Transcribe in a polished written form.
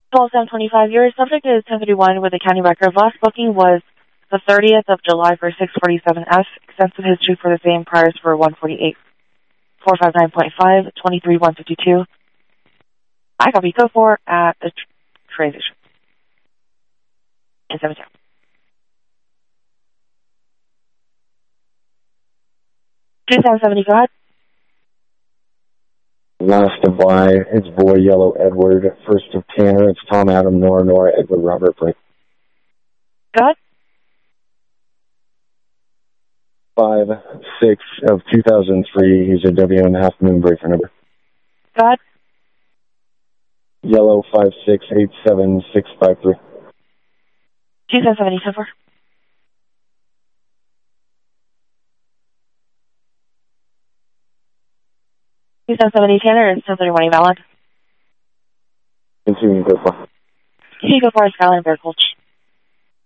12725, your subject is 1051 with the county record. Last booking was the 30th of July for 647F. Extensive history for the same priors for 148. 459.5, 23-152. I copy code 4 at the train station in 7 2770, go ahead. Last of Y, it's Boy Yellow Edward. First of Tanner, it's Tom Adam Nora Nora Edward Robert Blake. Go ahead. 5-6 of 2003, he's a WM Half Moon breaker number. Go ahead. Yellow 5687653. 2770, so far. Tanner is 1031 valid. Continuing code 4. Go for Skyline Bear Gulch.